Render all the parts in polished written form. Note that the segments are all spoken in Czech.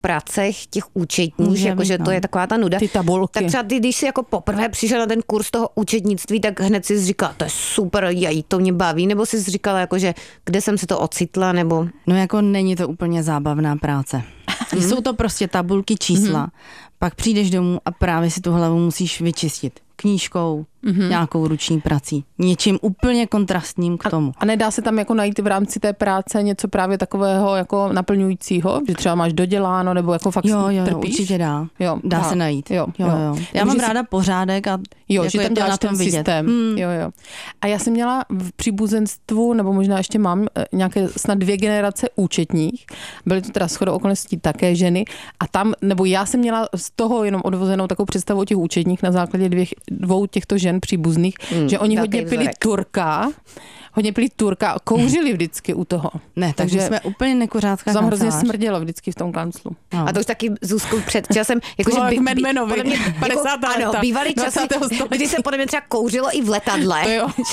pracech těch účetních, jakože to je taková ta nuda. Ty tabulky. Tak třeba ty, když jsi jako poprvé přišel na ten kurz toho účetnictví, tak hned si říkala, to je super, to mě baví, nebo jsi říkala, jakože kde jsem se to ocitla, nebo... No jako není to úplně zábavná práce. Jsou to prostě tabulky, čísla. Pak přijdeš domů a právě si tu hlavu musíš vyčistit knížkou, nějakou ruční prací. Něčím úplně kontrastním k tomu. A nedá se tam jako najít v rámci té práce něco právě takového jako naplňujícího, že třeba máš doděláno, nebo jako fakt trpíš? Určitě dá. Dá se najít. Jo. Já mám ráda pořádek a jo, jako že tam děláš ten systém. Jo. A já jsem měla v příbuzenstvu, nebo možná ještě mám nějaké snad 2 generace účetních. Byly to teda shodou okolností také ženy. A tam, nebo já jsem měla z toho jenom odvozenou takovou představu o těch účetních na základě 2 těchto žen příbuzných, že oni hodně pili turka a kouřili vždycky u toho. Ne, takže jsme úplně nekuřácká kancelář. Tam hrozně smrdělo vždycky v tom kanclu. No. A to už taky Zuzku před časem, jakože Medmenovi, 50. Ano, bývalý časy, kdy se podle mě třeba kouřilo i v letadle.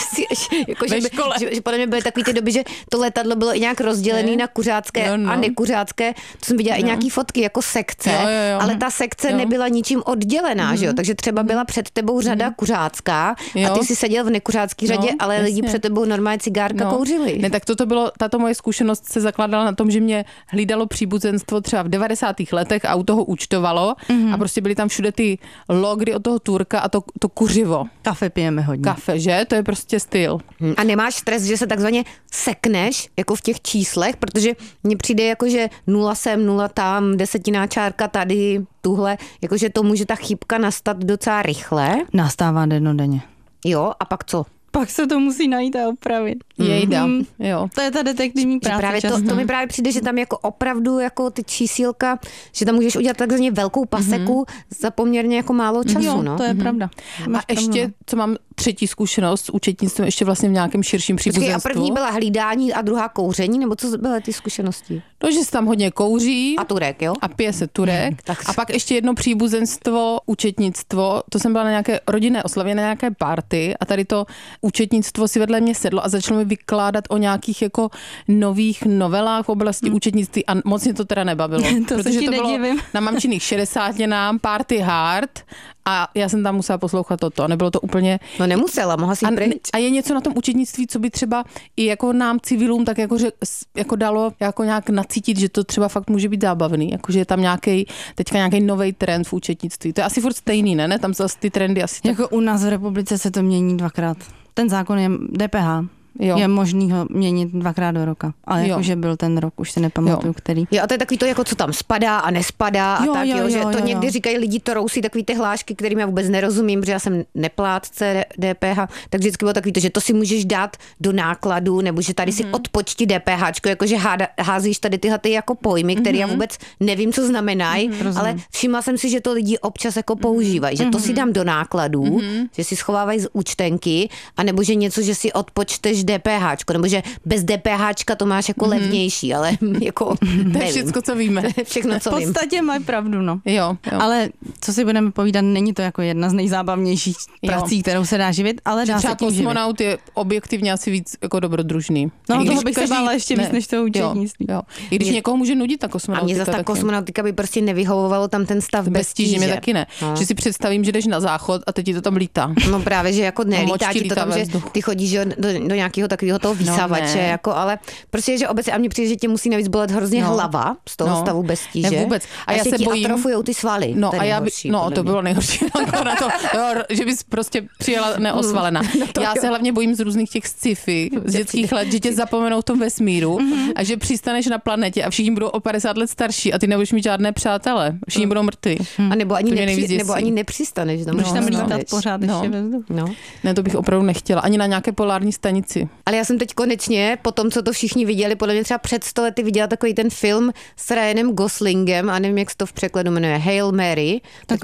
Že podle mě byly takový ty doby, že to letadlo bylo i nějak rozdělené na kuřácké a nekuřácké. To jsem viděla i nějaký fotky jako sekce, ale ta sekce nebyla ničím oddělená, že jo? Takže třeba byla před tebou řada kuřácká a ty si seděl v nekuřácký řadě, ale lidi před tebou normálně cigárka kouřili. Ne, tak tato moje zkušenost se zakládala na tom, že mě hlídalo příbuzenstvo třeba v 90. letech a u toho účtovalo a prostě byly tam všude ty logry od toho turka a to kuřivo. Kafe pijeme hodně. Kafe, že? To je prostě styl. A nemáš stres, že se takzvaně sekneš jako v těch číslech, protože mně přijde jako, že 0 sem, 0 tam, desetinná čárka tady, tuhle, jakože to může ta chybka nastat docela rychle. Nastává dennodenně. Jo, a pak co? Pak se to musí najít a opravit. Jejda, jo. To je ta detektivní práce. Právě to mi právě přijde, že tam jako opravdu jako ty čísílka, že tam můžeš udělat takzvaně velkou paseku za poměrně jako málo času. Jo, to je pravda. A ještě, co mám třetí zkušenost s účetnictvím, ještě vlastně v nějakém širším příbuzenstvu. A první byla hlídání a druhá kouření, nebo co byly ty zkušenosti? No, že se tam hodně kouří. A turek, jo? A pije se turek. A pak ještě jedno příbuzenstvo, účetnictvo. To jsem byla na nějaké rodinné oslavě, na nějaké party a tady to účetnictvo si vedle mě sedlo a začalo mi vykládat o nějakých jako nových novelách v oblasti účetnictví a moc mě to teda nebavilo. Protože to bylo na mamčiných 60-tinám, party hard a já jsem tam musela poslouchat toto. A nebylo to úplně... No nemusela, mohla si pryč. A je něco na tom účetnictví, co by třeba i jako nám civilům tak jako dalo jako nějak nacítit, že to třeba fakt může být zábavný. Jakože je tam teďka nějaký nový trend v účetnictví. To je asi furt stejný, ne? Tam zase ty trendy asi... Jako u nás v republice se to mění 2krát. Ten zákon je DPH. Je možný ho měnit 2krát do roka. Ale jakože byl ten rok, už se nepamatuju, který. Jo, a to je takový to, jako co tam spadá a nespadá a tak, že to někdy říkají lidi, to rousí takový ty hlášky, kterým já vůbec nerozumím, protože já jsem neplátce DPH, tak vždycky bylo takový to, že to si můžeš dát do nákladu, nebo že tady si odpočti DPHčko, jakože házíš tady tyhle ty jako pojmy, které já vůbec nevím, co znamenají, ale všimla jsem si, že to lidi občas jako používají, že to si dám do nákladů, že si schovávají z účtenky, anebo že něco, že si odpočteš DPHčko, nebo že bez DPHčka to máš jako levnější, ale jako to je všechno, co víme. Všechno, co v podstatě vím. mají pravdu, no. Jo. Ale co si budeme povídat, není to jako jedna z nejzábavnějších prací, kterou se dá živit, ale dá se tím živit. Kosmonaut je objektivně asi víc jako dobrodružný. No, toho bych se bála ještě víc než toho účetnictví. Jo. I když někoho může nudit ta kosmonautika. A mě zase ta kosmonautika by prostě nevyhovovalo tam ten stav bez tíže. Mě taky ne. No. Že si představím, že jdeš na záchod a teď ti to tam lítá. No právě, že jako nelítá ti to tam, že ty chodíš do nějakého takového toho vysavače, jako, ale prostě, že obecně, a mně přijde, že tě musí navíc bolet hrozně hlava z toho stavu bez tíže. Ne, vůbec. A já se bojím. Atrofujou ty svaly. No, a já to bylo nejhorší. Že bys prostě přijela neosvalená. Já se hlavně bojím z různých těch sci-fi z dětských let, že tě zapomenou v tom vesmíru a že přistaneš na planetě a všichni budou o 50 let starší a ty nebudeš mít žádné přátele. Všichni budou mrtví. A nebo ani nepřistaneš. Můžeš tam lítat pořád ještě ve vzduchu. Ne, to bych opravdu nechtěla. Ani na nějaké polární stanici. Ale já jsem teď konečně, po tom, co to všichni viděli, podle mě třeba před 100 lety viděla takový ten film s Ryanem Goslingem, a nevím, jak se to v překladu jmenuje, Hail Mary.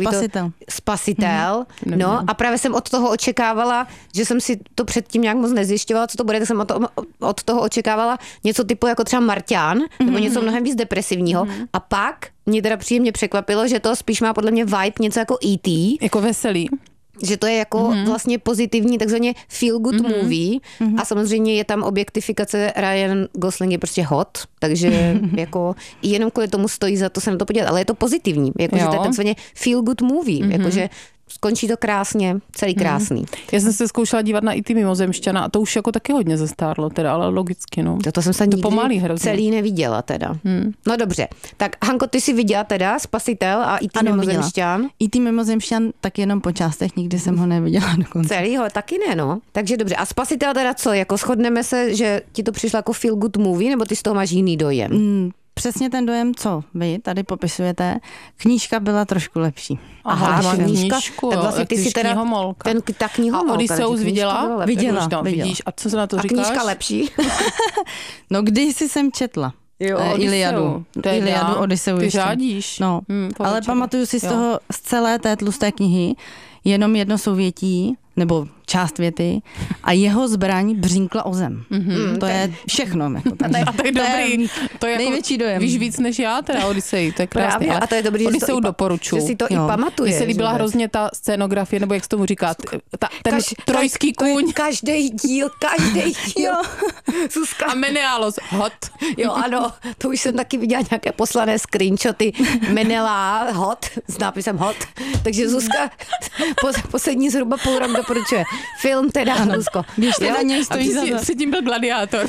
Spasitel. No a právě jsem od toho očekávala, že jsem si to předtím nějak moc nezjišťovala, co to bude, tak jsem od toho očekávala něco typu jako třeba Marťán, nebo něco mnohem víc depresivního. A pak mě teda příjemně překvapilo, že to spíš má podle mě vibe něco jako E.T. Jako veselý. že to je jako vlastně pozitivní, takzvaně feel good movie a samozřejmě je tam objektifikace, Ryan Gosling je prostě hot, takže jako jenom kvůli tomu stojí za to se na to podívat, ale je to pozitivní, jakože to je takzvaně feel good movie, jakože skončí to krásně, celý krásný. Já jsem se zkoušela dívat na I.T. mimozemšťana a to už jako taky hodně zastárlo, teda, ale logicky, no. To jsem se nikdy celý neviděla teda. No dobře, tak Hanko, ty jsi viděla teda Spasitel a I.T. mimozemšťan? I.T. mimozemšťan tak jenom po částech, nikdy jsem ho neviděla dokonce. Celýho taky ne, no. Takže dobře, a Spasitel teda co, jako shodneme se, že ti to přišlo jako feel good movie, nebo ty z toho máš jiný dojem? Přesně ten dojem, co vy tady popisujete. Knížka byla trošku lepší. Aha, knížku, tak vlastně ty si teda knihomolka. Ta knihomolka. A Odysseus viděla? Viděla. Vidíš, a co se na to říkáš? A knížka lepší? No kdysi jsem četla. Iliadu, Odysseus. Ty řádíš. No, ale pamatuju si z toho, z celé té tlusté knihy, jenom jedno souvětí, nebo část věty, a jeho zbraň břínkla o zem. To je všechno. Jako, a to je dobrý. To je největší dojem. Víš víc než já, teda Odisej, to je krásný. A to je dobrý, Odiseu doporučuji. Že si to i pamatuje. Mně se líbila hrozně ta scénografie, nebo jak se tomu říká, ten trojský kůň. Každý díl. Zuzka. A Menealos, hot. Jo, ano, to už jsem taky viděla nějaké poslané screenshoty. Menela, hot, s nápisem hot. Takže Zuzka poslední zhruba půl rok doporučuje. Film teda, Zuzko. Když teda něj stojí za to. Předtím byl Gladiátor.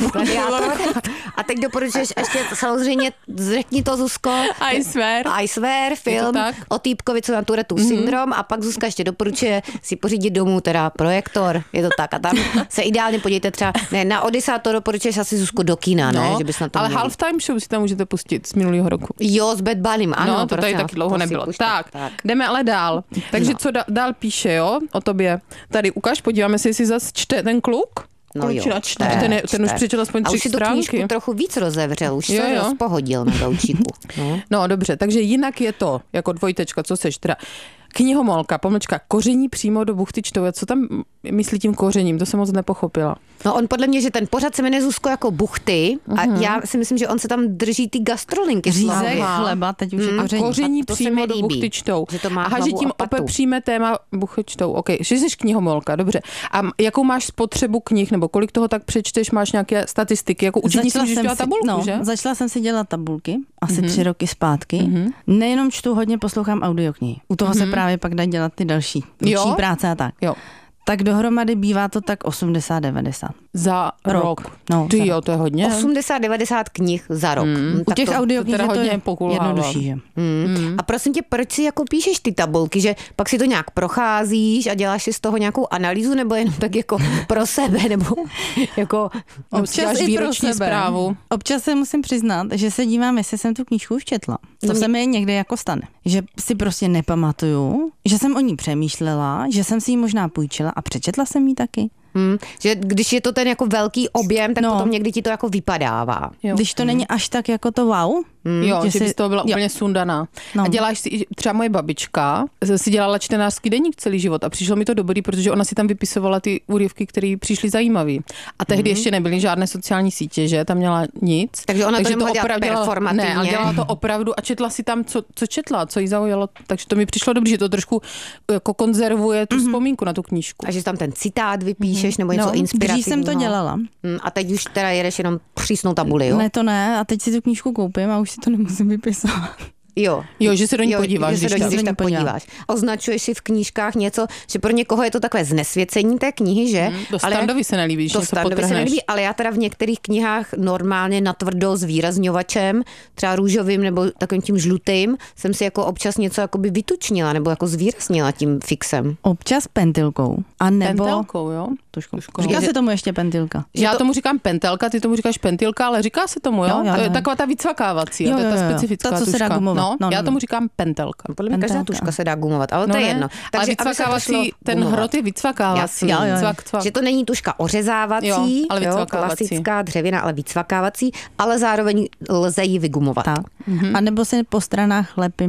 A teď doporučuješ ještě samozřejmě, řekni to, Zuzko. I swear, film o týpkovi, co má Tourettův syndrom, a pak Zuzka ještě doporučuje si pořídit domů teda projektor, je to tak, a tam se ideálně podívejte třeba, ne, na Odyssea to doporučuješ asi, Zuzko, do kina, ne, že bys na to ale měli. Halftime show si tam můžete pustit z minulého roku. Jo, s Bad Bunnym, ano. No, to tady taky dlouho nebylo. Tak, jdeme ale dál. Takže co dál píše, jo, o tobě. Tady ukáž, podíváme se, jestli zase čte ten kluk. No jo, ten už přečetl aspoň 3 stránky. A už si tu knížku trochu víc rozevřel, už se rozpohodil na gaučíku. No dobře, takže jinak je to, jako dvojtečka, co seš teda. Knihomolka, koření přímo do buchty čtou. Co tam myslí tím kořením? To jsem moc nepochopila. No on podle mě, že ten pořad se jmenuje, Zuzko, jako buchty a já si myslím, že on se tam drží ty gastrolinky. Řízek chleba, teď už je koření. Koření přímo do buchty čtou. Že to má aha, že tím opepříme téma buchty čtou. OK, že jsi knihomolka, dobře. A jakou máš spotřebu knih, nebo kolik toho tak přečteš, máš nějaké statistiky? Jako učení si můžeš dělat tabulku, že? Začala jsem si dělat tabulky, asi 3 roky zpátky. Nejenom čtu, hodně poslouchám audioknihy. U toho se právě pak dá dělat ty další práce a tak. Jo. Tak dohromady bývá to tak 80-90. Za rok. No, ty jo, to je hodně. 80-90 knih za rok. U těch audioknih je to jednodušší, že? A prosím tě, proč si jako píšeš ty tabulky, že pak si to nějak procházíš a děláš si z toho nějakou analýzu, nebo jenom tak jako pro sebe, nebo jako občas i pro sebe. Zprávu. Občas se musím přiznat, že se dívám, jestli jsem tu knížku už četla. To se mi někde jako stane. Že si prostě nepamatuju, že jsem o ní přemýšlela, že jsem si ji možná půjčila a přečetla jsem ji taky. Že když je to ten jako velký objem, tak potom někdy ti to jako vypadává. Jo. Když to není až tak jako to wow. Jo, že bys toho byla úplně sundaná. No. A děláš si, třeba moje babička si dělala čtenářský deník celý život a přišlo mi to dobrý, protože ona si tam vypisovala ty úryvky, které přišly zajímavý. A tehdy ještě nebyly žádné sociální sítě, že? Tam měla nic. Takže ona to nemohla dělat performativně. Ne, ale dělala to opravdu a četla si tam, co četla, co jí zaujalo. Takže to mi přišlo dobrý, že to trošku jako konzervuje tu vzpomínku na tu knížku. A že tam ten citát vypíšeš nebo něco inspirativního. Dřív jsem to dělala. A teď už teda jedeš jenom přísnou tabuli, jo? Ne, to ne. A teď si tu knížku koupím a už si to nemusím vypisovat. Jo, že se do ní podíváš. Že se do ní tak podíváš. Označuješ si v knížkách něco, že pro někoho je to takové znesvěcení té knihy, že? To Standovi se nelíbí, to Standovi se nelíbí, ale já teda v některých knihách normálně natvrdo zvýrazňovačem, třeba růžovým nebo takovým tím žlutým, jsem si jako občas něco jakoby vytučnila nebo jako zvýraznila tím fixem. Občas pentilkou. A nebo pentelkou, jo? Říká se tomu ještě pentilka. Já tomu říkám pentelka, ty tomu říkáš pentilka, ale říká se tomu, jo? To je taková ta vycvakávací, to je ta specifická tuška. To, co se dá gumovat. No, já tomu říkám pentelka. Podle mě každá tuška se dá gumovat, ale to je jedno. Takže vycvakávací, ten hrot je vycvakávací. Že to není tuška ořezávací, ale klasická dřevěná, ale vycvakávací, ale zároveň lze ji vygumovat. A nebo si po stranách lepím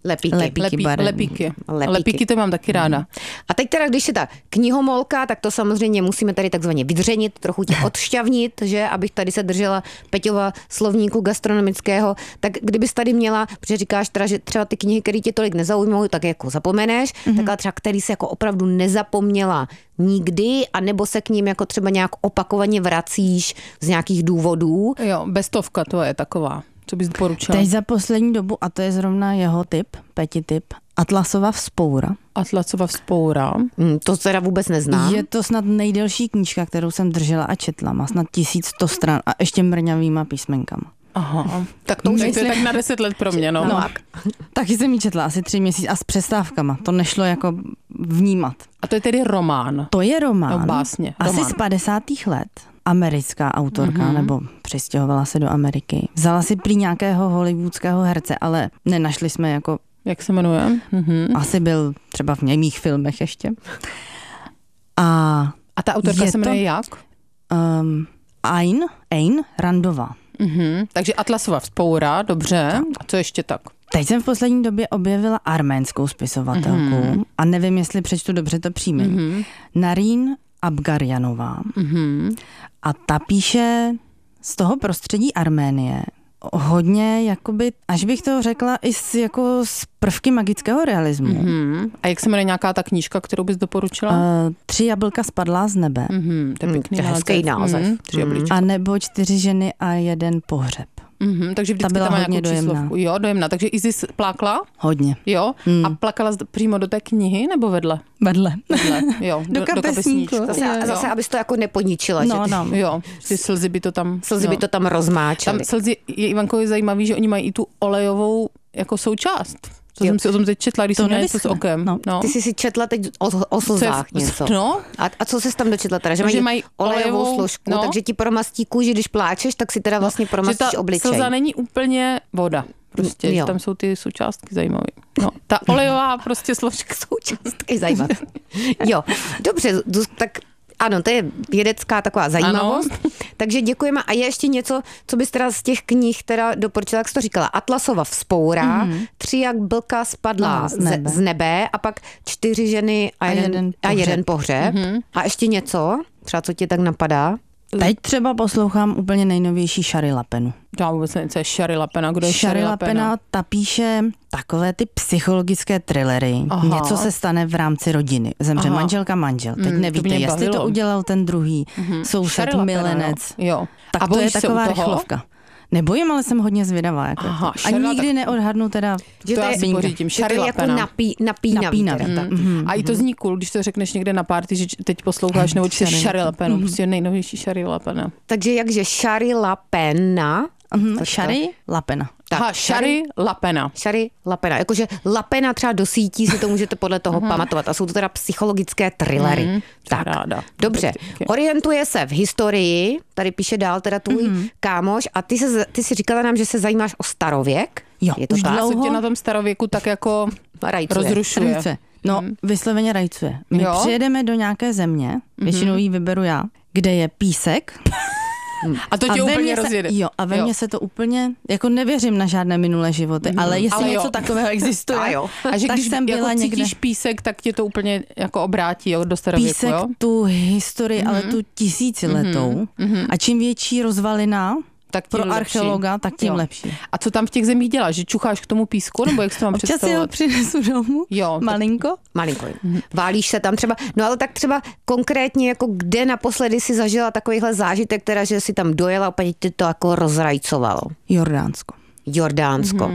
Lepíky to mám taky ráda. A teď teda, když je ta knihomolka, tak to samozřejmě musíme tady takzvaně vydřenit, trochu tě odšťavnit, že, abych tady se držela Peťova slovníku gastronomického, tak kdybys tady měla, protože říkáš teda, že třeba ty knihy, které tě tolik nezaujmou, tak jako zapomeneš, tak ale třeba který se jako opravdu nezapomněla nikdy, anebo se k ním jako třeba nějak opakovaně vracíš z nějakých důvodů. Jo, bestovka to je taková. Co bys doporučila? Teď za poslední dobu, a to je zrovna jeho Peti tip, Atlasova vzpoura. Atlasova vzpoura. To teda vůbec neznám. Je to snad nejdelší knížka, kterou jsem držela a četla. Má snad 1100 stran a ještě mrňavýma písmenkama. Aha, tak to už je tak na 10 let pro mě, no. Taky jsem ji četla asi 3 měsíce a s přestávkama. To nešlo jako vnímat. A to je tedy román? To je román. No, básně. Asi román. z 50. let. Americká autorka, nebo přistěhovala se do Ameriky. Vzala si prý nějakého hollywoodského herce, ale nenašli jsme jako... Jak se jmenuje? Asi byl třeba v němých filmech ještě. A ta autorka se jmenuje jak? Ayn Randová. Takže Atlasova vzpoura, dobře. Tak. A co ještě tak? Teď jsem v poslední době objevila arménskou spisovatelku a nevím, jestli přečtu dobře to příjmení. Narín Abgarjanová. A ta píše z toho prostředí Arménie hodně, jakoby, až bych to řekla, i z prvky magického realismu. A jak se jmenuje nějaká ta knížka, kterou bys doporučila? 3 jablka spadla z nebe. To je pěkný hezký název. 3 jablíčka. A nebo 4 ženy a 1 pohřeb. Takže vždycky tam má nějakou číslovku. Jo, dojemná. Takže Isis plákla? Hodně. Jo. A plakala přímo do té knihy nebo vedle? Vedle. Jo, do kapesníčku. Zase, abys to jako neponičila. Jo, ty slzy by to tam... Slzy by to tam rozmáčely. Tam slzy, Ivankovi zajímavý, že oni mají i tu olejovou jako součást. To jsem si o tom teď četla, když jsem měla něco s okem. No. Ty jsi si četla teď o slzách něco. No. A co jsi tam dočetla teda? Že mají olejovou složku, takže ti promastí kůži, když pláčeš, tak si teda vlastně promastíš obličej. Slza není úplně voda. Prostě, že tam jsou ty součástky zajímavé. No, ta olejová prostě složka. Součástky zajímavé. Jo, dobře, tak ano, to je vědecká taková zajímavost. Ano. Takže děkujeme. A je ještě něco, co bys teda z těch knih teda doporučila, jak jsi to říkala. Atlasova vzpoura, 3 jablka spadla z nebe a pak 4 ženy a jeden pohřeb. A ještě něco, třeba co ti tak napadá? Teď třeba poslouchám úplně nejnovější Shari Lapenu. Já vůbec nevím, co je Shari Lapena. Kdo je Shari Lapena? Ta píše takové ty psychologické thrillery. Něco se stane v rámci rodiny. Zemře manžel. Teď nevíte, jestli to udělal ten druhý soused, milenec. Jo. Tak a to je taková rychlovka. Nebojím, ale jsem hodně zvědavá. Jako. A nikdy neodhadnu teda. Že to já si pořídím. Že to je jako napínavý. A i to zní cool, když to řekneš někde na party, že teď posloucháš nebo čteš Shari Lapenu. Prostě nejnovější Shari Lapena. Takže jakže Shari Lapena. Shari Lapena. Shari Lapena. Shari Lapena. Jakože Lapena třeba do sítí si to můžete podle toho pamatovat. A jsou to teda psychologické thrillery. Tak, ráda. Dobře. Orientuje se v historii, tady píše dál teda tvůj kámoš, a ty si říkala nám, že se zajímáš o starověk. Jo, je to už dlouho. Tě na tom starověku tak jako rozrušuje. No, vysloveně rajcuje. My přijedeme do nějaké země, většinou ji vyberu já, kde je písek. A to tě úplně rozjede. Jo, a ve mně se to úplně, jako nevěřím na žádné minulé životy, ale jestli něco takového existuje, a že když jsem byla jako někde... cítíš písek, tak tě to úplně jako obrátí do starověku, písek, jo? tu historii, ale tu tisíciletou. A čím větší rozvalina, tak pro archeologa, tak tím lepší. A co tam v těch zemích děláš? Že čucháš k tomu písku, nebo jak se to mám představovat? Občas si ho přinesu domů, malinko. Válíš se tam třeba, no ale tak třeba konkrétně, jako kde naposledy si zažila takovýhle zážitek, teda, že si tam dojela, úplně ti to jako rozrajcovalo? Jordánsko. Jordánsko.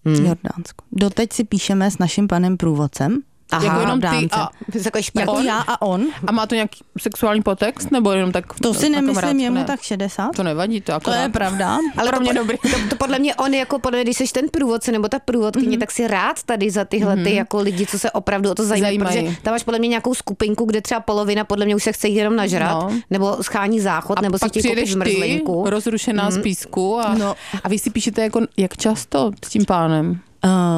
Doteď si píšeme s naším panem průvodcem. Aha, jako jenom ty jako já a on. A má to nějaký sexuální podtext, nebo jenom tak? To si nemyslím, jemu tak 60. To nevadí, to akorát. To je pravda. Ale pro mě dobrý. To podle mě on jako, když jsi ten průvodce nebo ta průvodkyně, tak si rád tady za tyhle ty jako lidi, co se opravdu o to zajímají. Protože tam máš podle mě nějakou skupinku, kde třeba polovina podle mě už se chce jít jenom nažrat, nebo schání záchod, nebo si chtějí koupit zmrzlinku. Rozrušená z písku a vy si píšete jako jak často s tím pánem?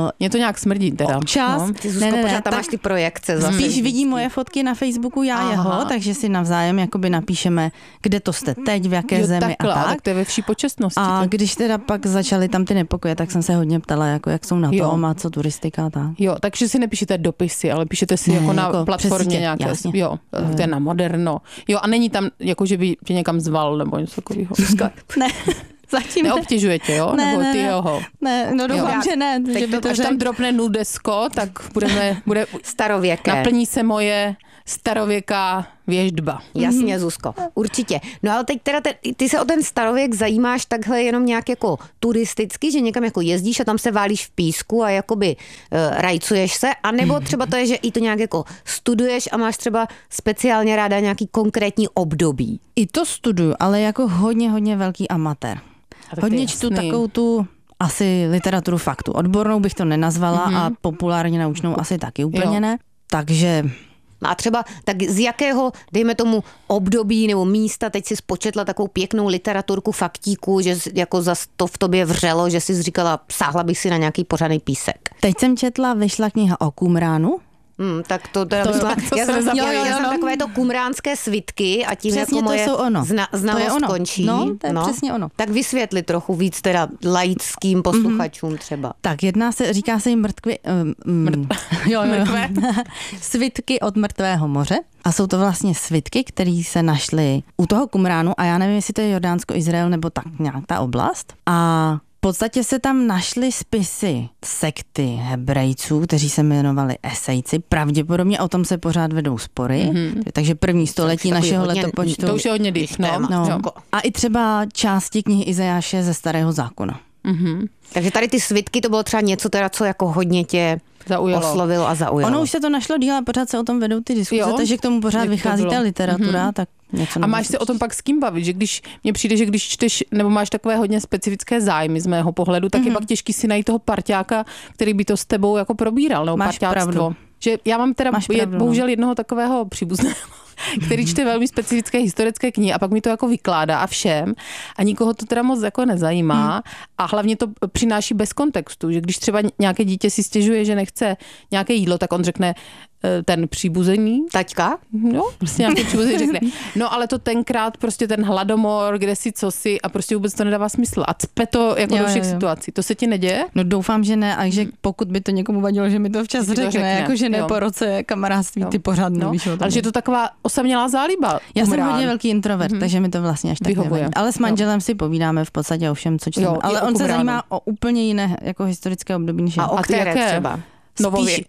Mě to nějak smrdí teda. Občas. No. Ty, Zuzko, pořád tam máš ty projekce zase. Spíš vidí moje fotky na Facebooku, já jeho, takže si navzájem jakoby napíšeme, kde to jste teď, v jaké zemi takhle, a tak. Tak to je ve vší počestnosti. A když teda pak začaly tam ty nepokoje, tak jsem se hodně ptala, jako jak jsou na tom a co turistika a tak. Jo, takže si nepíšete dopisy, ale píšete si jako na platformě nějaké. Jasně. Jo, to je na moderno. Jo, a není tam, jako že by tě někam zval nebo něco takového. Ne. Zatím neobtěžuje tě, jo? Ne, nebo ty jeho? Ne, no doufám, že ne. Že by to až tam dropne nudesko, tak bude starověké. Naplní se moje starověká věždba. Jasně, Zuzko, určitě. No ale teď teda ty se o ten starověk zajímáš takhle jenom nějak jako turisticky, že někam jako jezdíš a tam se válíš v písku a jakoby rajcuješ se, anebo třeba to je, že i to nějak jako studuješ a máš třeba speciálně ráda nějaký konkrétní období. I to studuju, ale jako hodně velký amatér. Hodně čtu takovou tu asi literaturu faktu. Odbornou bych to nenazvala a populárně naučnou asi taky úplně ne. Takže... A třeba tak z jakého, dejme tomu, období nebo místa teď si spočetla takovou pěknou literaturku faktíku, že jako zas to v tobě vřelo, že jsi říkala, sáhla bych si na nějaký pořádný písek. Teď jsem vyšla kniha o Qumránu. Tak to teda já jsem takové to kumránské svitky a tím přesně jako moje znalost končí. No, to je přesně ono. Tak vysvětli trochu víc teda laickým posluchačům třeba. Tak říká se jim mrtkvy, svitky od mrtvého moře. A jsou to vlastně svitky, které se našly u toho Qumránu a já nevím, jestli to je Jordánsko, Izrael nebo tak nějak ta oblast. A v podstatě se tam našly spisy sekty Hebrejců, kteří se jmenovali Esejci. Pravděpodobně o tom se pořád vedou spory. Takže první století našeho letopočtu. To už je hodně dých, no. A i třeba části knihy Izajáše ze Starého zákona. Takže tady ty svitky, to bylo třeba něco teda, co jako hodně tě oslovilo a zaujalo. Ono už se to našlo díl a pořád se o tom vedou ty diskuze, takže k tomu pořád vychází ta literatura, tak něco. A máš se o tom pak s kým bavit, že když mně přijde, že když čteš nebo máš takové hodně specifické zájmy z mého pohledu, tak je pak těžký si najít toho parťáka, který by to s tebou jako probíral, nebo parťáctvo. Že já mám teda bohužel jednoho takového příbuzného, který čte velmi specifické historické knihy a pak mi to jako vykládá a všem a nikoho to teda moc jako nezajímá a hlavně to přináší bez kontextu, že když třeba nějaké dítě si stěžuje, že nechce nějaké jídlo, tak on řekne ten příbuzený. Taťka? No, prostě nějaký příbuzený řekne. No ale to tenkrát prostě ten hladomor, kde si co si a prostě vůbec to nedává smysl. A cpe to jako do všech situací. To se ti neděje? No doufám, že ne a že pokud by to někomu vadilo, že mi to včas řekne, jako že ne po roce kamarádství, ty pořád nevíš o tom. Ale že to taková osamělá záliba. Já jsem hodně velký introvert, takže mi to vlastně až tak nevadí. Ale s manželem si povídáme v podstatě o všem, co čteme. Ale on se zajímá o úplně jiné jako historické období než a o které třeba? Novověk.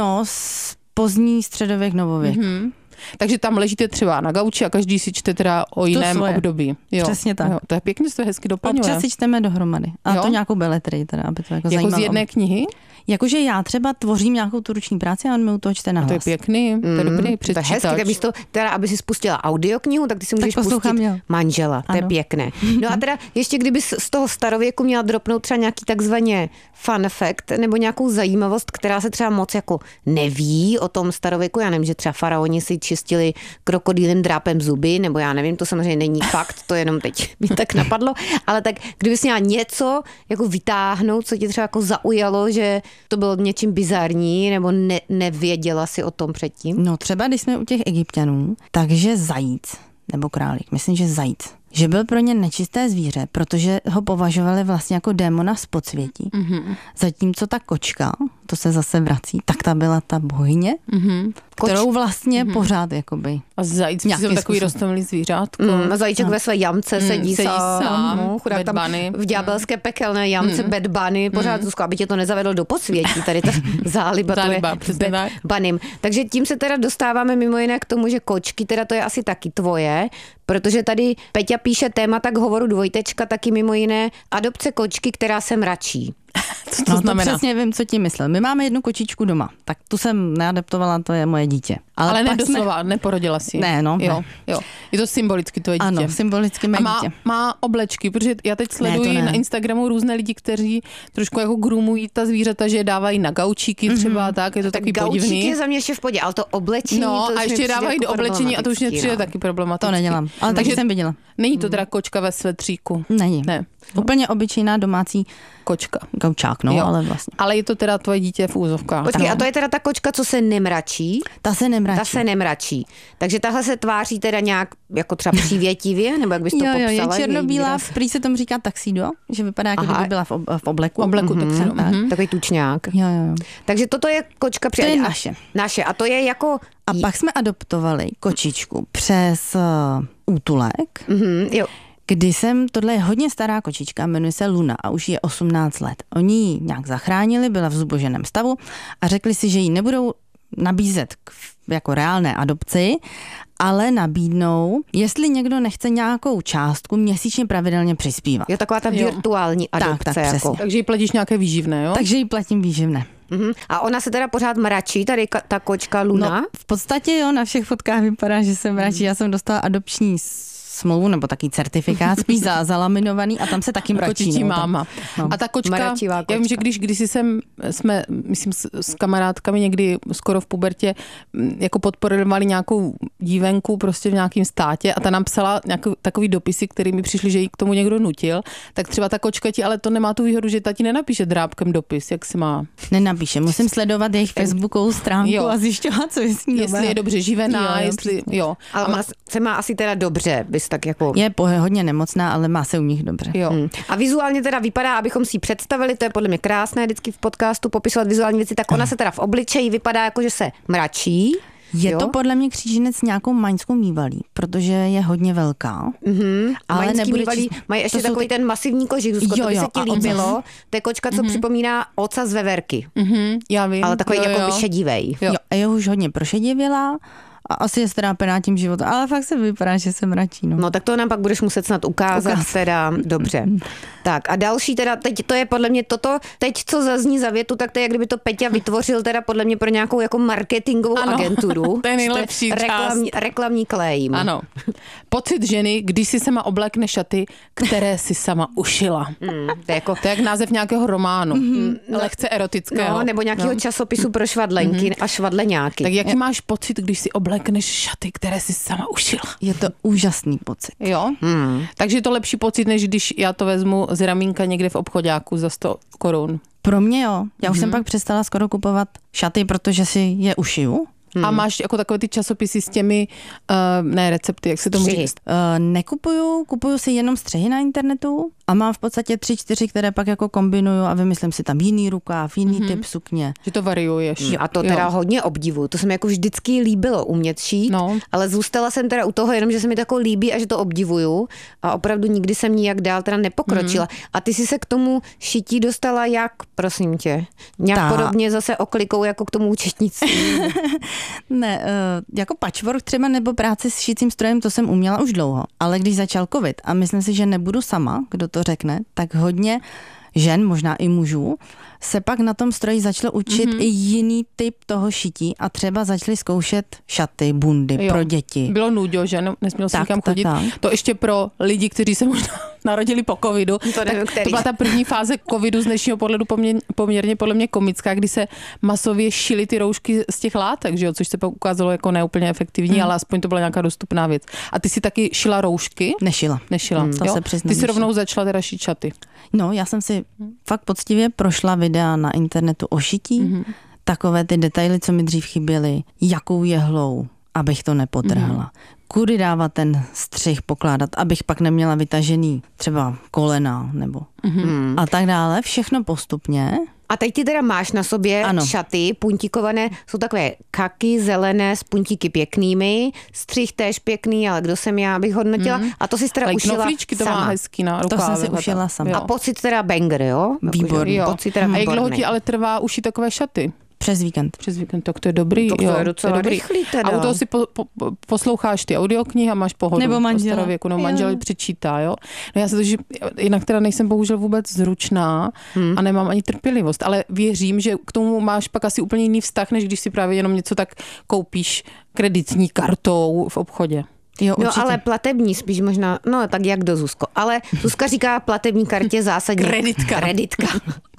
Pozdní středověk, novověk. Takže tam ležíte třeba na gauči a každý si čte teda o jiném období. Jo. Přesně tak. Jo, to je pěkně, to je hezky doplňuje. Občas si čteme dohromady. A to nějakou beletrii teda, aby to jako zajímalo. Z jedné knihy? Jakože já třeba tvořím nějakou tu ruční práci a on mi u toho čte na hlas. To je pěkný, to je dobrý předčítač. To je hezky, teda, aby si spustila audioknihu, tak ty si můžeš pustit manžela. To je pěkné. No a teda ještě kdyby z toho starověku měla dropnout třeba nějaký takzvaně fun fact nebo nějakou zajímavost, která se třeba moc jako neví o tom starověku. Já nevím, že třeba faraoni si čistili krokodýlím drápem zuby, nebo já nevím, to samozřejmě není fakt, to jenom teď mi tak napadlo, ale tak kdybys měla něco jako vytáhnout, co tě třeba jako zaujalo, že to bylo něčím bizarní, nebo nevěděla si o tom předtím? No třeba, když jsme u těch Egypťanů, takže zajíc, nebo králík, myslím, že zajíc, že byl pro ně nečisté zvíře, protože ho považovali vlastně jako démona z podsvětí. Zatímco ta kočka, to se zase vrací, tak ta byla ta bohyně, kterou vlastně pořád jakoby. A zajíc jsou takový roztomilý zvířátko. A zajíček ve své jamce sedí sám. Bad Bunny. V ďábelské pekelné jamce Bad Bunny, pořád Zuzko, aby tě to nezavedlo do podsvětí, tady ta záliba to je Bad Bunnym. Takže tím se teda dostáváme mimo jiné k tomu, že kočky, teda to je asi taky tvoje, protože tady Peťa píše témata k hovoru dvojtečka, taky mimo jiné adopce kočky, která se mračí. Co to znamená? To přesně vím, co tím myslel. My máme jednu kočičku doma, tak tu jsem neadoptovala, to je moje dítě. Ale nedoslova, neporodila si. Ne, no. Jo. Je to symbolicky tvoje dítě. Ano, symbolicky mé dítě. Má oblečky, protože já teď sleduji na Instagramu různé lidi, kteří trošku jako groumují ta zvířata, že je dávají na gaučíky třeba, tak je to takový podivný. Gaučík je za mě ještě v podě, ale to oblečení, no, to a ještě dávají do oblečení a to už mě přijde taky problematické. To nedělám, ale takže jsem viděla. Není to teda kočka ve svetříku. Není. Ne. Úplně obyčejná domácí Kočák, no, ale vlastně. Ale je to teda tvoje dítě v úzovkách. Počkej, a to je teda ta kočka, co se nemračí? Ta se nemračí. Takže tahle se tváří teda nějak jako třeba přívětivě, nebo jak bys to popsala? Jo, je černobílá, prý se tomu říká taxido, že vypadá, jako kdyby byla v obleku. Taxido. Takový tučňák. Jo. Takže toto je kočka To je naše. A to je jako... A pak jsme adoptovali kočičku přes útulek. Jo. Tohle je hodně stará kočička, jmenuje se Luna a už je 18 let. Oni ji nějak zachránili, byla v zuboženém stavu a řekli si, že ji nebudou nabízet jako reálné adopci, ale nabídnou, jestli někdo nechce nějakou částku měsíčně pravidelně přispívat. Je taková ta virtuální adopce. Tak, jako. Takže jí platíš nějaké výživné, jo? Takže jí platím výživné. A ona se teda pořád mračí, tady ta kočka Luna? No, v podstatě jo, na všech fotkách vypadá, že se mračí. Já jsem dostala adopční smlouvu nebo taky certifikát, spíš zalaminovaný a tam se taky mračí. Kočičí máma. No. A ta kočka, já vím, že kdysi jsme, myslím, s kamarádkami někdy skoro v pubertě jako podporovali nějakou dívenku prostě v nějakém státě a ta nám psala takový dopisy, který mi přišli, že jí k tomu někdo nutil, tak třeba ta kočka ti, ale to nemá tu výhodu, že ta ti nenapíše drápkem dopis, jak se má. Nenapíše, musím sledovat jejich facebookovou stránku a zjišťovat, co je s ní. Jestli je dobře živená, jo. Ale ona se má asi teda dobře, tak jako... Je hodně nemocná, ale má se u nich dobře. Jo. A vizuálně teda vypadá, abychom si ji představili, to je podle mě krásné vždycky v podcastu popisovat vizuální věci, tak ona se teda v obličeji vypadá jako, že se mračí. Je to podle mě kříženec s nějakou maňskou mývalí, protože je hodně velká. Ale mají ještě takový ten masivní kožich, Zuzko, to by se ti líbilo. To je kočka, co připomíná oca z veverky. Já vím. Ale takový jako šedivej. Jo, a je už hodně prošedivělá. A asi je strápená tím životem, ale fakt se vypadá, že se mračí. No tak to nám pak budeš muset snad ukázat. Teda dobře. Tak a další teda, teď to je podle mě toto, teď co zazní za větu, tak to je, jak kdyby to Peťa vytvořil teda podle mě pro nějakou jako marketingovou agenturu. To je nejlepší reklamní claim. Ano. Pocit ženy, když si sama oblekne šaty, které si sama ušila. To je jak název nějakého románu. Lehce erotického. No, nebo nějakého časopisu pro švadlenky a švadleňáky. Tak jaký máš pocit, když si oblekneš šaty, které si sama ušila? Je to úžasný pocit. Jo? Takže je to lepší pocit, než když já to vezmu z ramínka někde v obchoďáku za 100 korun. Pro mě jo. Já už jsem pak přestala skoro kupovat šaty, protože si je ušiju. A máš jako takové ty časopisy s těmi, ne recepty, jak se tomu říct? Kupuju si jenom střihy na internetu a mám v podstatě 3-4, které pak jako kombinuju a vymyslím si tam jiný rukáv, jiný typ sukně. Že to variuješ. A to teda hodně obdivuju. To se mi jako vždycky líbilo umět šít, ale zůstala jsem teda u toho jenom, že se mi to jako líbí a že to obdivuju a opravdu nikdy jsem nijak dál teda nepokročila. A ty jsi se k tomu šití dostala jak, prosím tě? Nějak podobně zase oklikou jako k tomu účetnictví. Ne, jako patchwork třeba nebo práce s šicím strojem, to jsem uměla už dlouho. Ale když začal covid a myslím si, že nebudu sama, kdo to řekne, tak hodně žen, možná i mužů, se pak na tom stroji začalo učit i jiný typ toho šití a třeba začali zkoušet šaty, bundy pro děti. Bylo nuďo, že nesměl si nikam chodit. To ještě pro lidi, kteří se možná narodili po covidu. To byla ta první fáze covidu z dnešního pohledu poměrně podle mě komická, kdy se masově šily ty roušky z těch látek, že jo, což se pak ukázalo jako neúplně efektivní, ale aspoň to byla nějaká dostupná věc. A ty si taky šila roušky? Nešila. To se přiznám. Ty si rovnou začala teda šít šaty. No, já jsem si fakt poctivě prošla videa na internetu o šití. Takové ty detaily, co mi dřív chyběly, jakou jehlou, abych to nepotrhla. Kudy dávat ten střih pokládat, abych pak neměla vytažený třeba kolena nebo a tak dále. Všechno postupně. A teď ty teda máš na sobě šaty puntíkované, jsou takové kaky, zelené, s puntíky pěknými, střih též pěkný, ale kdo jsem já, abych hodnotila. A to si teda ušila to sama. Má hezký na rukávě. To jsem si ušila sama. A pocit teda banger, jo? Výborný. Pocit teda a jak dlouho ti ale trvá ušít takové šaty? Přes víkend, tak to je dobrý. To je docela rychlý teda. A u toho si posloucháš ty audioknihy a máš pohodu. Nebo manžela. No, manžel přečítá, jo. No já se to, že jinak teda nejsem bohužel vůbec zručná a nemám ani trpělivost, ale věřím, že k tomu máš pak asi úplně jiný vztah, než když si právě jenom něco tak koupíš kreditní kartou v obchodě. Jo, no ale platební spíš možná, no tak jak do Zuzko. Ale Zuzka říká platební kartě zásadně. Kreditka.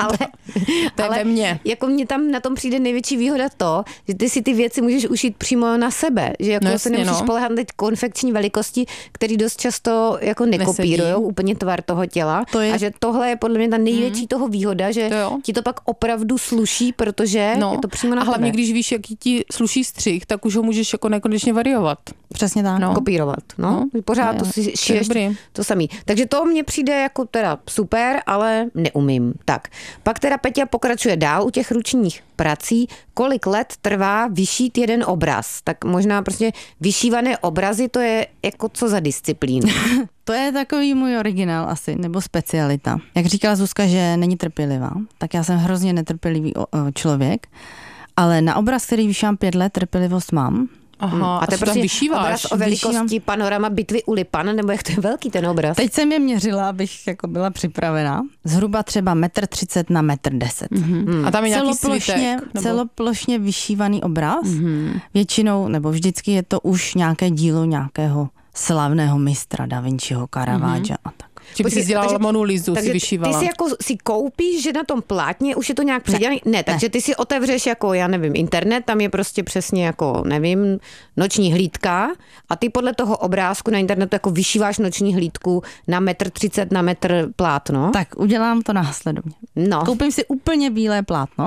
To je ve mně. Jako mě tam na tom přijde největší výhoda to, že ty si ty věci můžeš ušít přímo na sebe, že jako se nemusíš spoléhat teď konfekční velikosti, který dost často jako nekopírujou úplně tvar toho těla. A že tohle je podle mě ta největší toho výhoda, že ti to pak opravdu sluší, protože je to přímo na tebe. A hlavně, když víš, jaký ti sluší střih, tak už ho můžeš jako nekonečně variovat. Přesně tak. Kopírovat. Pořád to si šiješ to samý. Takže to mně přijde jako teda super, ale neumím. Tak. Pak teda Peťa pokračuje dál u těch ručních prací. Kolik let trvá vyšít jeden obraz? Tak možná prostě vyšívané obrazy, to je jako co za disciplínu? To je takový můj originál asi, nebo specialita. Jak říkala Zuzka, že není trpělivá, tak já jsem hrozně netrpělivý člověk, ale na obraz, který vyšívám 5 let, trpělivost mám. Aha, a to je prostě obraz o velikosti panorama bitvy u Lipan, nebo jak to je velký ten obraz? Teď jsem je měřila, abych jako byla připravená. Zhruba třeba 1,30 m na 1,10 m. A tam je nějaký svitek? Celoplošně vyšívaný obraz. Většinou, nebo vždycky je to už nějaké dílo nějakého slavného mistra Da Vinciho, Caravaggia a tak. Či by si dělala Monu Lizu, si vyšívala. Ty si jako si koupíš, že na tom plátně už je to nějak předělané? Ne, takže ty si otevřeš jako, já nevím, internet, tam je prostě přesně jako, nevím, noční hlídka a ty podle toho obrázku na internetu jako vyšíváš noční hlídku na 1,30 m na metr plátno. Tak udělám to následovně. Koupím si úplně bílé plátno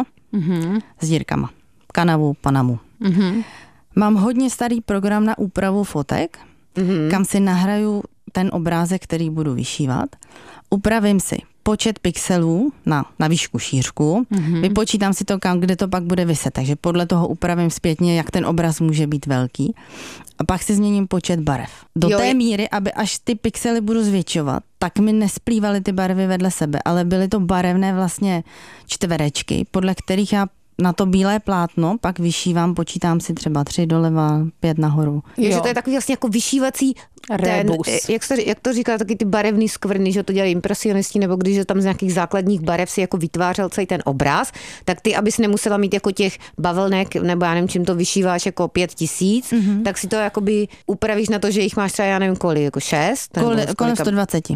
s dírkama. Kanavu, Panamu. Mám hodně starý program na úpravu fotek, kam si nahraju ten obrázek, který budu vyšívat. Upravím si počet pixelů na výšku, šířku. Vypočítám si to, kde to pak bude viset. Takže podle toho upravím zpětně, jak ten obraz může být velký. A pak si změním počet barev. Do té míry, aby až ty pixely budu zvětšovat, tak mi nesplývaly ty barvy vedle sebe, ale byly to barevné vlastně čtverečky, podle kterých já na to bílé plátno pak vyšívám, počítám si třeba 3 doleva, 5 nahoru. Takže to je takový vlastně jako vyšívací jak to říká, taky ty barevný skvrny, že to dělají impresionisti, nebo když tam z nějakých základních barev si jako vytvářel celý ten obraz, tak ty, abys nemusela mít jako těch bavlnek, nebo já nevím, čím to vyšíváš jako 5000, tak si to jakoby upravíš na to, že jich máš třeba, já nevím kolik, jako 6? Kolem 120.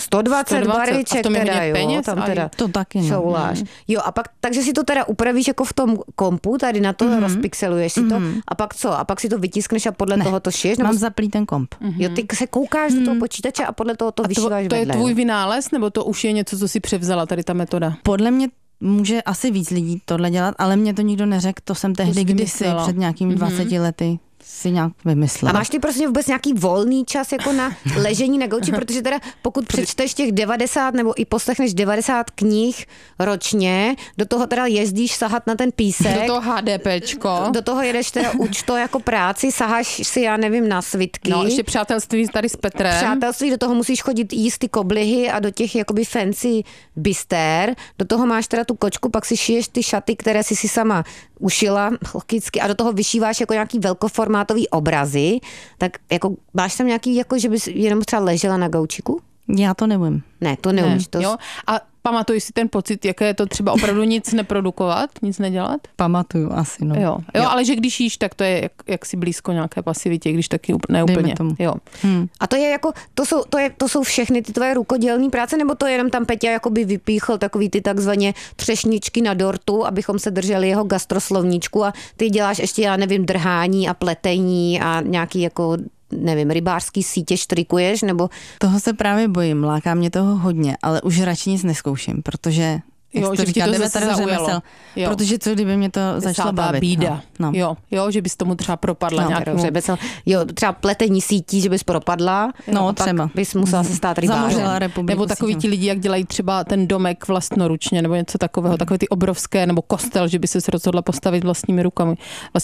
120 barviček teda, jo, peněz, tam teda to taky šouláš. Jo, a pak, takže si to teda upravíš jako v tom kompu, tady na to rozpixeluješ si to, a pak co? A pak si to vytiskneš a podle toho to šiješ? Mám zaplý ten komp. Jo, ty se koukáš do toho počítače a podle toho to vyšíváš to vedle. To je tvůj vynález, nebo to už je něco, co si převzala, tady ta metoda? Podle mě může asi víc lidí tohle dělat, ale mě to nikdo neřekl, to jsem tehdy kdysi před nějakými 20 lety si nějak vymyslela. A máš ty prostě vůbec nějaký volný čas jako na ležení na gauči, protože teda pokud přečteš těch 90 nebo i poslechneš 90 knih ročně, do toho teda jezdíš sahat na ten písek. Do toho HDPčko. Do toho jedeš teda už to jako práci, saháš si, já nevím, na svitky. No, ještě přátelství tady s Petrem. Přátelství, do toho musíš chodit jíst ty koblihy a do těch jakoby fancy bister. Do toho máš teda tu kočku, pak si šiješ ty šaty, které si sama ušila, logicky, a do toho vyšíváš jako nějaký velkoformátový obrazy, tak jako máš tam nějaký, jako že bys jenom třeba ležela na gaučiku? Já to neumím. Ne, to neumíš. Jo? A pamatuješ si ten pocit, jaké je to třeba opravdu nic neprodukovat, nic nedělat? Pamatuju asi, no. Jo, ale že když jíš, tak to je jak si blízko nějaké pasivitě, když taky neúplně. Jo. A to je jako, to jsou všechny ty tvoje rukodělní práce, nebo to jenom tam Peťa jakoby vypíchl takový ty takzvaně třešničky na dortu, abychom se drželi jeho gastroslovníčku a ty děláš ještě, já nevím, drhání a pletení a nějaký jako nevím, rybářský sítě štrikuješ, nebo... Toho se právě bojím, láká mě toho hodně, ale už radši nic nezkouším, protože... Jo, že by ti to zase zaujalo. Protože co kdyby mě to začalo bavit. Bída. No. Jo, že bys tomu třeba propadla nějakému. Jo, třeba pletení sítí, že bys propadla. No, a třeba. Pak bys musela se stát rybářem. Nebo takový ti lidi, jak dělají třeba ten domek vlastnoručně, nebo něco takového, takové ty obrovské, nebo kostel, že by se rozhodla postavit vlastníma rukama.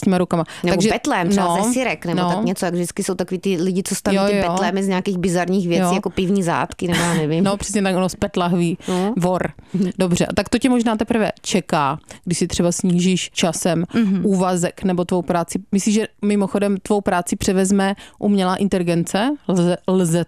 Nebo takže, betlém, třeba ze sirek, nebo tak něco, jak vždycky jsou takový ty lidi, co staví ty betlémy z nějakých bizarních věcí, jako pivní zátky, nebo já nevím. No, přesně tak, z pet lahví, vor. Dobře. Tak to tě možná teprve čeká, když si třeba snížíš časem úvazek nebo tvou práci. Myslíš, že mimochodem tvou práci převezme umělá inteligence? Lze to?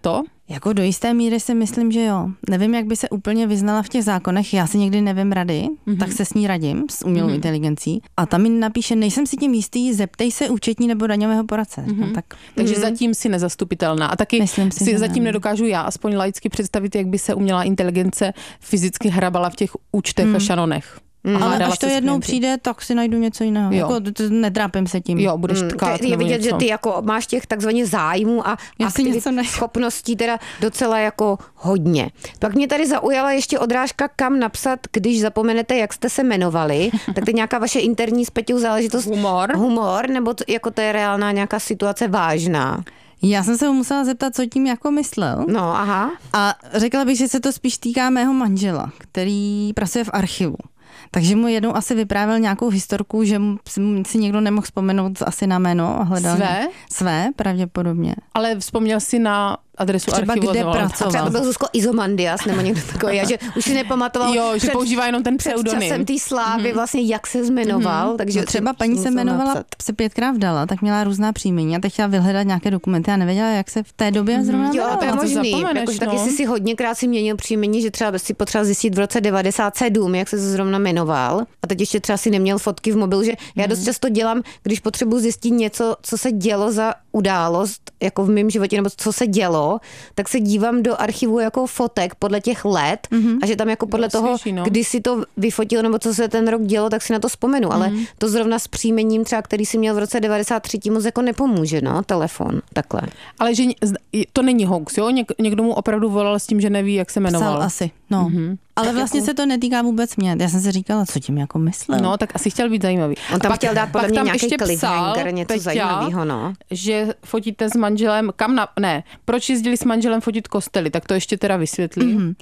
Jako do jisté míry si myslím, že jo. Nevím, jak by se úplně vyznala v těch zákonech, já si někdy nevím rady, tak se s ní radím, s umělou inteligencí. A tam mi napíše, nejsem si tím jistý, zeptej se účetní nebo daňového poradce. Takže zatím si nezastupitelná. A taky si zatím nedokážu já aspoň laicky představit, jak by se umělá inteligence fyzicky hrabala v těch účtech a šanonech. Ale až to jednou přijde, tak si najdu něco jiného. Jako, netrápím se tím. Jo, budeš tkát. Je vidět, že ty jako máš těch takzvaně zájmů a schopností teda docela jako hodně. Pak mě tady zaujala ještě odrážka, kam napsat, když zapomenete, jak jste se jmenovali. Tak to je nějaká vaše interní s Peťou záležitost. Humor, nebo jako to je reálná nějaká situace vážná? Já jsem se ho musela zeptat, co tím jako myslel. No, aha. A řekla bych, že se to spíš týká mého manžela, který pracuje v archivu. Takže mu jednou asi vyprávěl nějakou historku, že si někdo nemohl vzpomenout asi na jméno. Hledal své, pravděpodobně. Ale vzpomněl si na adresu třeba archivu. Kde pracoval. Třeba to byl Zuzko Izomandias, nebo někdo takový, že už si nepamatoval. Jo, že používá jenom ten pseudonym. Před časem té slávy vlastně, jak se jmenoval. Takže no, třeba paní se jmenovala, se 5krát vdala, tak měla různá příjmení a teď chtěla vyhledat nějaké dokumenty a nevěděla, jak se v té době zrovna jo, to je možný. Jakože taky si hodněkrát si měnil příjmení, že třeba si potřeba zjistit v roce 97, jak se zrovna jmenoval. A teď ještě třeba si neměl fotky v mobilu, že já dost často dělám, když potřebuji zjistit něco, co se dělo za událost, jako v mém životě, nebo co se dělo, tak se dívám do archivu jako fotek podle těch let a že tam jako podle toho, kdy si to vyfotil, nebo co se ten rok dělo, tak si na to vzpomenu. Ale to zrovna s příjmením třeba, který si měl v roce 93, moc jako nepomůže, no, telefon, takhle. Ale že to není hoax, jo? Někdo mu opravdu volal s tím, že neví, jak se jmenoval. Psal asi, no. Ale tak vlastně jako se to netýká vůbec mě. Já jsem si říkala, co tím jako myslel. No, tak asi chtěl být zajímavý. On tam chtěl dát podle mě nějaký cliffhanger, něco zajímavého, no. Že fotíte s manželem, proč jezdili s manželem fotit kostely, tak to ještě teda vysvětlí.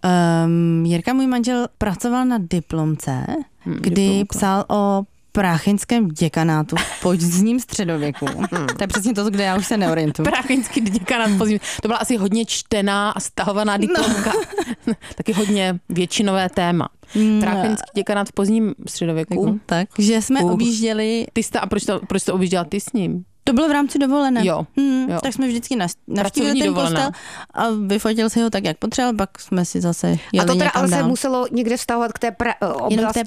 Jirka, můj manžel, pracoval na diplomce, kdy psal o práchenském děkanátu v pozdním středověku. To je přesně to, kde já už se neorientuju. Práchenský děkanát v pozdním. To byla asi hodně čtená a stahovaná diplomka. Taky hodně většinové téma. Práchenský děkanát v pozdním středověku. Tak, že jsme objížděli... A proč to objížděla ty s ním? To bylo v rámci dovolené. Jo. Tak jsme vždycky navštívili ten kostel a vyfotil si ho tak, jak potřeboval, pak jsme si zase jeli někam dál. A to teda ale se muselo někde vztahovat k té oblasti,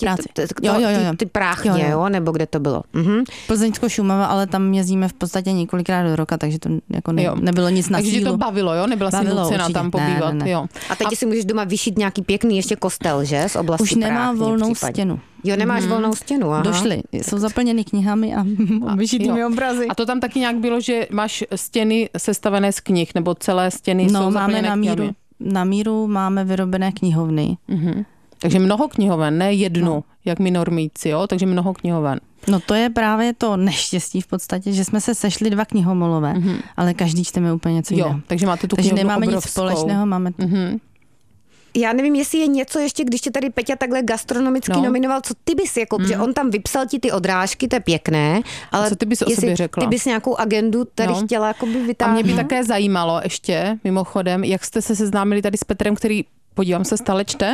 ty práchně, jo, nebo kde to bylo? Plzeňsko-Šumava, ale tam jezdíme v podstatě několikrát do roka, takže to jako nebylo nic na sílu. Takže to bavilo, jo? Nebyla si nucena tam pobývat. Ne. Jo. A teď si můžeš doma vyšít nějaký pěkný ještě kostel, že? Z oblasti už nemá volnou stěnu. Jo, nemáš volnou stěnu, aha. Došly, jsou zaplněny knihami a vyšitými obrazy. A to tam taky nějak bylo, že máš stěny sestavené z knih, nebo celé stěny jsou zaplněné knihami? Na míru máme vyrobené knihovny. Takže mnoho knihoven, ne jednu, jak my normíci, jo? Takže mnoho knihoven. No to je právě to neštěstí v podstatě, že jsme se sešli 2 knihomolové, ale každý čteme úplně něco jiného. Takže máte tu knihovnu nemáme obrovskou. Nic společného, máme Já nevím, jestli je něco ještě, když tě tady Peťa takhle gastronomicky nominoval, co ty bys jako, protože on tam vypsal ti ty odrážky, to je pěkné, ale co ty bys o sobě řekla? Ty bys nějakou agendu tady chtěla jakoby vytáhnout. A mě by také zajímalo ještě, mimochodem, jak jste se seznámili tady s Petrem, který, podívám se, stále čte?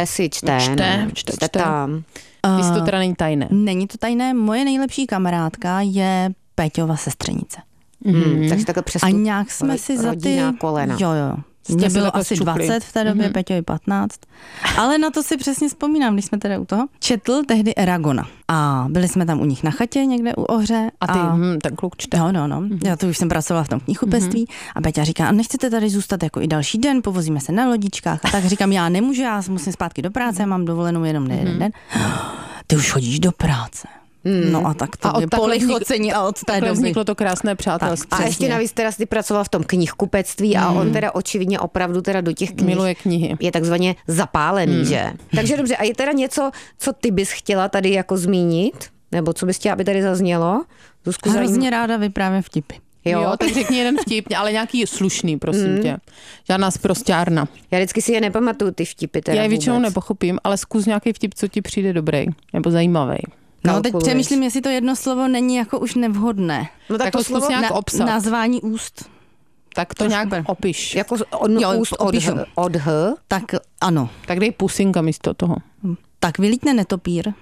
Čte tam. Jestli to teda není tajné. Není to tajné, moje nejlepší kamarádka je Peťova sestřenice. Takže takhle přestup. A nějak jsme si za ty kolena. Jo. Mně bylo asi ščupli. 20 v té době, Peťovi 15. Ale na to si přesně vzpomínám, když jsme teda u toho. Četl tehdy Eragona. A byli jsme tam u nich na chatě někde u Ohře. A ty, ten kluk čte. No. Já to už jsem pracovala v tom knihkupectví. A Peťa říká, a nechcete tady zůstat jako i další den, povozíme se na lodičkách. A tak říkám, já nemůžu, já musím zpátky do práce, já mám dovolenou jenom jeden den. Ty už chodíš do práce. No a tak to je polichocení a od té doby vzniklo to krásné přátelství. A ještě navíc teda ty pracoval v tom knihkupectví a on teda očividně opravdu teda do těch knih miluje knihy. Je takzvaně zapálený, že? Takže dobře, a je teda něco, co ty bys chtěla tady jako zmínit? Nebo co bys chtěla, aby tady zaznělo? Zuzku, hrozně ráda vyprávím vtipy. Jo, tak řekni jeden vtip, ale nějaký slušný, prosím tě. Žádná sprosťárna. Já vždycky si je nepamatuju, ty vtipy teda. Já je většinou nepochopím, ale zkus nějaký vtip, co ti přijde dobrý nebo zajímavý. No teď přemýšlím, jestli to jedno slovo není jako už nevhodné. No tak to slovo nějak obsat. Nazvání úst. Tak to nějak opiš. Jako úst od H. Tak ano. Tak dej pusinka místo toho. Tak vylítne netopír.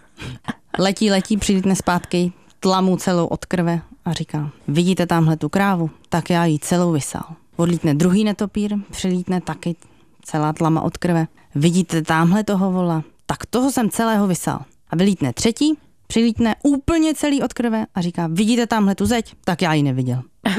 letí, přilítne zpátky, tlamu celou od krve a říká, vidíte tamhle tu krávu? Tak já jí celou vysál. Odlítne druhý netopír, přilítne taky celá tlama od krve. Vidíte tamhle toho vola? Tak toho jsem celého vysal. A vylítne třetí, přilítne úplně celý od krve a říká, vidíte tamhle tu zeď? Tak já ji neviděl.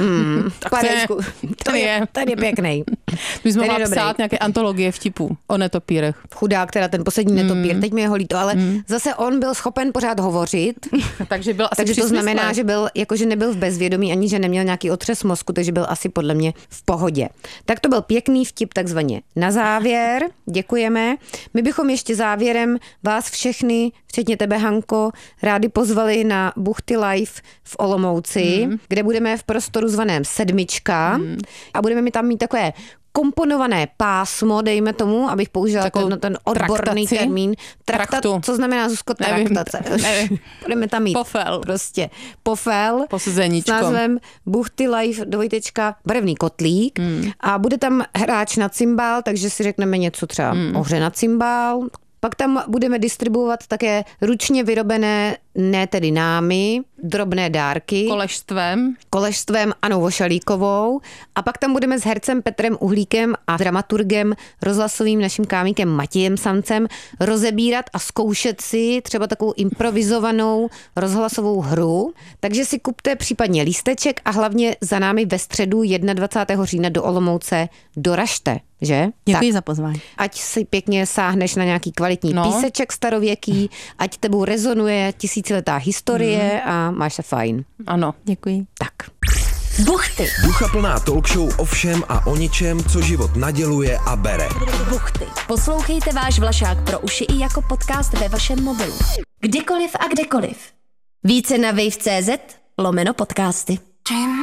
Ten je pěkný. My jsme mohli psát nějaké antologie vtipů o netopírech. Chudák, teda ten poslední netopír, teď mi je ho líto, ale zase on byl schopen pořád hovořit. Takže byl asi takže to znamená, že byl, jakože nebyl v bezvědomí, ani že neměl nějaký otřes mozku, takže byl asi podle mě v pohodě. Tak to byl pěkný vtip takzvaně na závěr. Děkujeme. My bychom ještě závěrem vás všechny, včetně tebe, Hanko, rádi pozvali na Buchty Live v Olomouci, kde budeme v prostoru zvaném Sedmička a budeme tam mít takové komponované pásmo, dejme tomu, abych použila ten odborný termín. Co znamená, Zuzko, traktace? Nevím. Budeme tam mít pofel. Prostě pofel s názvem Buchty Live barevný kotlík a bude tam hráč na cymbál, takže si řekneme něco třeba o hře na cymbál. Pak tam budeme distribuovat také ručně vyrobené, ne tedy námi, drobné dárky. Koležstvem Anou Vošalíkovou. A pak tam budeme s hercem Petrem Uhlíkem a dramaturgem, rozhlasovým naším kámíkem Matějem Sancem rozebírat a zkoušet si třeba takovou improvizovanou rozhlasovou hru. Takže si kupte případně lísteček a hlavně za námi ve středu 21. října do Olomouce doražte. Že? Děkuji za pozvání. Ať si pěkně sáhneš na nějaký kvalitní píseček starověký, ať tebou rezonuje tisíciletá historie a máš se fajn. Ano. Děkuji. Tak. Buchty. Ducha plná talk show o všem a o ničem, co život naděluje a bere. Buchty. Poslouchejte váš Vlašák pro uši i jako podcast ve vašem mobilu. Kdykoliv a kdekoliv. Více na wave.cz/podcasty.